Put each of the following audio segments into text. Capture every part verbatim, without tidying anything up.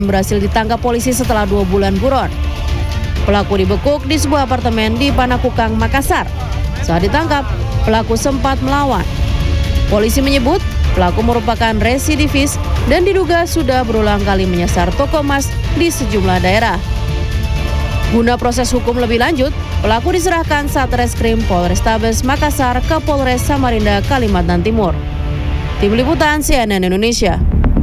berhasil ditangkap polisi setelah dua bulan buron. Pelaku dibekuk di sebuah apartemen di Panakukang, Makassar. Saat ditangkap, pelaku sempat melawan. Polisi menyebut pelaku merupakan residivis dan diduga sudah berulang kali menyasar toko emas di sejumlah daerah. Guna proses hukum lebih lanjut, pelaku diserahkan Satreskrim Polrestabes Makassar ke Polres Samarinda, Kalimantan Timur. Tim Liputan C N N Indonesia.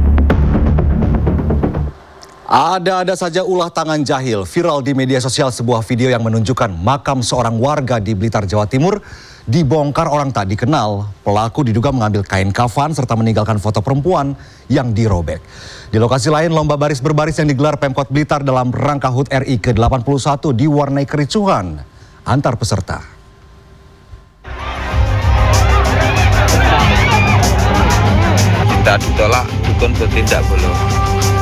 Ada-ada saja ulah tangan jahil. Viral di media sosial sebuah video yang menunjukkan makam seorang warga di Blitar, Jawa Timur dibongkar orang tak dikenal. Pelaku diduga mengambil kain kafan serta meninggalkan foto perempuan yang dirobek. Di lokasi lain, lomba baris berbaris yang digelar Pemkot Blitar dalam rangka H U T R I ke delapan puluh satu diwarnai kericuhan antar peserta. Kita ditolak, dukun bertindak belum.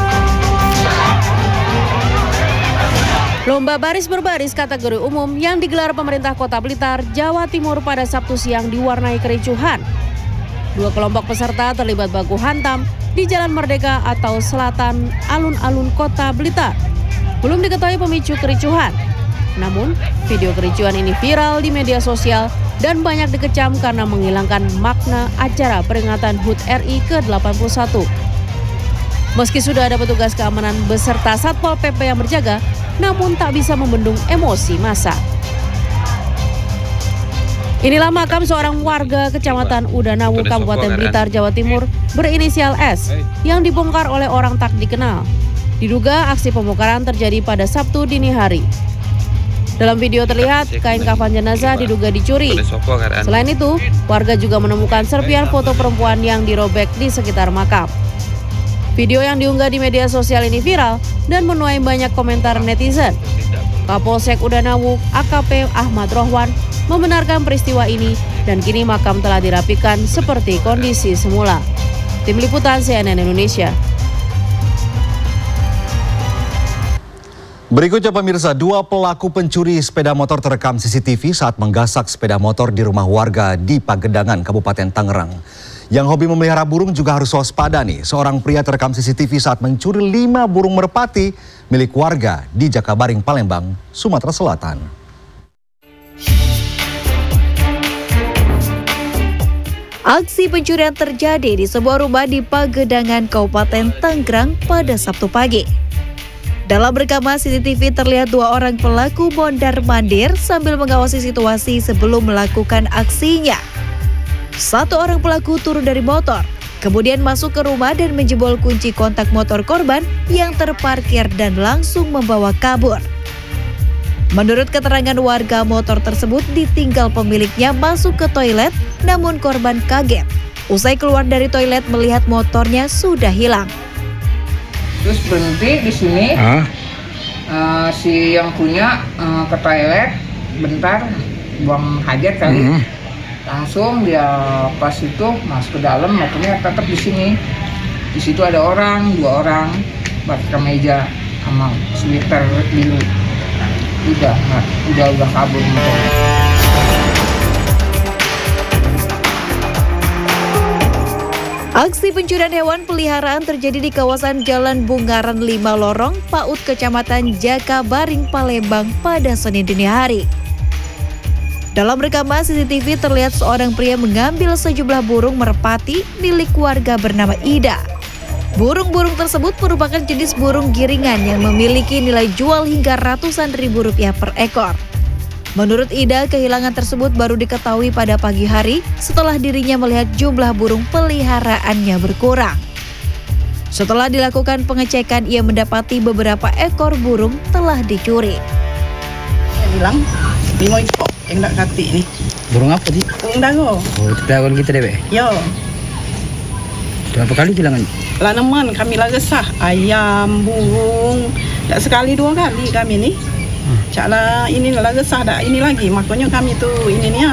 Lomba baris berbaris kategori umum yang digelar pemerintah Kota Blitar, Jawa Timur pada Sabtu siang diwarnai kericuhan. Dua kelompok peserta terlibat baku hantam di Jalan Merdeka atau Selatan alun-alun Kota Blitar. Belum diketahui pemicu kericuhan. Namun, video kericuhan ini viral di media sosial dan banyak dikecam karena menghilangkan makna acara peringatan H U T R I ke delapan puluh satu. Meski sudah ada petugas keamanan beserta Satpol P P yang berjaga, namun tak bisa membendung emosi massa. Inilah makam seorang warga Kecamatan Udanawu, Kabupaten Blitar, Jawa Timur berinisial S yang dibongkar oleh orang tak dikenal. Diduga aksi pembongkaran terjadi pada Sabtu dini hari. Dalam video terlihat kain kafan jenazah diduga dicuri. Selain itu, warga juga menemukan serpian foto perempuan yang dirobek di sekitar makam. Video yang diunggah di media sosial ini viral dan menuai banyak komentar netizen. Kapolsek Udanawu A K P Ahmad Rohwan membenarkan peristiwa ini dan kini makam telah dirapikan seperti kondisi semula. Tim Liputan C N N Indonesia. Berikutnya pemirsa, dua pelaku pencuri sepeda motor terekam C C T V saat menggasak sepeda motor di rumah warga di Pagedangan, Kabupaten Tangerang. Yang hobi memelihara burung juga harus waspada nih. Seorang pria terekam C C T V saat mencuri lima burung merpati milik warga di Jakabaring, Palembang, Sumatera Selatan. Aksi pencurian terjadi di sebuah rumah di Pagedangan, Kabupaten Tangerang pada Sabtu pagi. Dalam rekaman C C T V terlihat dua orang pelaku mondar-mandir sambil mengawasi situasi sebelum melakukan aksinya. Satu orang pelaku turun dari motor, kemudian masuk ke rumah dan menjebol kunci kontak motor korban yang terparkir dan langsung membawa kabur. Menurut keterangan warga, motor tersebut ditinggal pemiliknya masuk ke toilet, namun korban kaget. Usai keluar dari toilet melihat motornya sudah hilang. Terus berhenti di sini, huh? uh, si yang punya uh, ke toilet, bentar buang hajat kali. Hmm. Langsung dia pas itu masuk ke dalam, motornya tetap di sini. Di situ ada orang, dua orang, pakai kemeja sama sweater biru. Udah, nah, udah udah kabur motornya. Aksi pencurian hewan peliharaan terjadi di kawasan Jalan Bungaran lima Lorong, Paut, Kecamatan Jakabaring, Palembang pada Senin dini hari. Dalam rekaman C C T V terlihat seorang pria mengambil sejumlah burung merpati milik warga bernama Ida. Burung-burung tersebut merupakan jenis burung giringan yang memiliki nilai jual hingga ratusan ribu rupiah per ekor. Menurut Ida, kehilangan tersebut baru diketahui pada pagi hari setelah dirinya melihat jumlah burung peliharaannya berkurang. Setelah dilakukan pengecekan, ia mendapati beberapa ekor burung telah dicuri. Saya bilang, lima ekor yang tak kati nih. Burung apa sih? Burung dango. Oh, itu pelakuan kita deh, Be? Yo. Berapa kali kehilangan? Lanaman kami lah gesah, ayam, burung. Tak sekali dua kali kami nih. Hmm. Caklah ini lah gesah, tak ini lagi. Makanya kami tuh ini nian.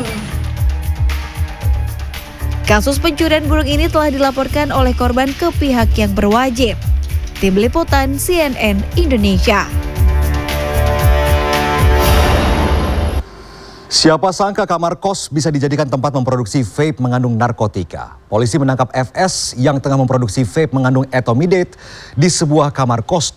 Kasus pencurian burung ini telah dilaporkan oleh korban ke pihak yang berwajib. Tim Liputan C N N Indonesia. Siapa sangka kamar kos bisa dijadikan tempat memproduksi vape mengandung narkotika. Polisi menangkap F S yang tengah memproduksi vape mengandung etomidate di sebuah kamar kos